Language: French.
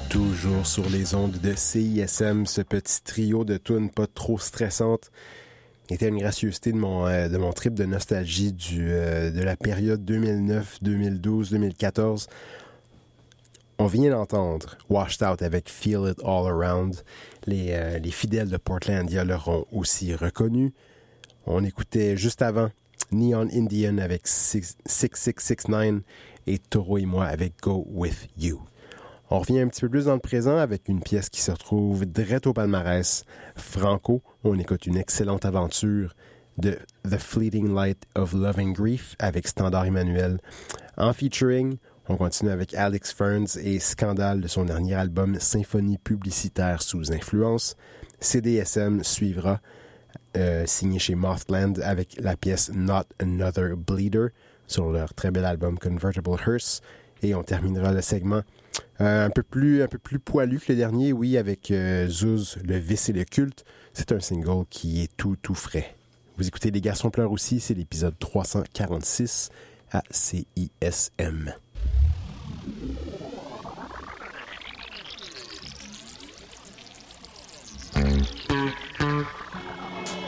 Toujours sur les ondes de CISM, ce petit trio de tunes pas trop stressantes était une gracieuseté de mon trip de nostalgie de la période 2009, 2012, 2014. On vient d'entendre Washed Out avec Feel It All Around. Les fidèles de Portlandia l'auront aussi reconnu. On écoutait juste avant Neon Indian avec 6669 et Toro et moi avec Go With You. On revient un petit peu plus dans le présent avec une pièce qui se retrouve direct au palmarès. Franco, on écoute une excellente aventure de The Fleeting Light of Love and Grief avec Standard Emmanuel. En featuring, on continue avec Alex Ferns et Scandale de son dernier album Symphonie publicitaire sous influence. CDSM suivra, signé chez Mothland avec la pièce Not Another Bleeder sur leur très bel album Convertible Hearse. Et on terminera le segment un peu plus poilu que le dernier, oui, avec Zouz, Le Vice et le Culte. C'est un single qui est tout frais. Vous écoutez Les Garçons pleurent aussi, c'est l'épisode 346 à CISM.